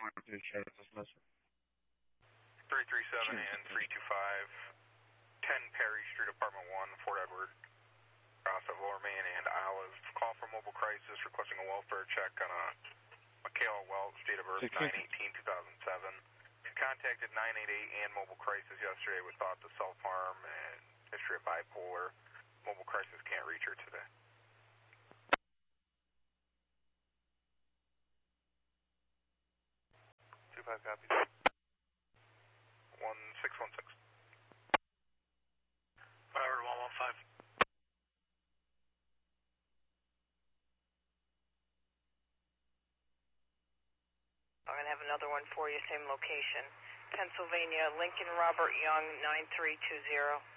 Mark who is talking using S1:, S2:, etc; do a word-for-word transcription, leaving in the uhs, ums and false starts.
S1: three three seven and three two five, ten Perry Street, Apartment one, Fort Edward, cross of Lower Main and Olive. Call for mobile crisis requesting a welfare check on a Michaela Welch, date of birth nine eighteen two thousand seven. Contacted nine eight eight and mobile crisis yesterday with thoughts of self-harm and history of bipolar. Mobile crisis can't reach her today. two five copies. one six one six. Forward one one five.
S2: I'm going to have another one for you, same location. Pennsylvania, Lincoln Robert Young, nine three two zero.